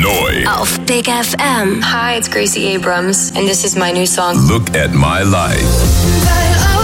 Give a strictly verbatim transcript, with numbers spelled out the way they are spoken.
neu auf Big F M. Hi, it's Gracie Abrams and this is my new song. Look at My Life. Weil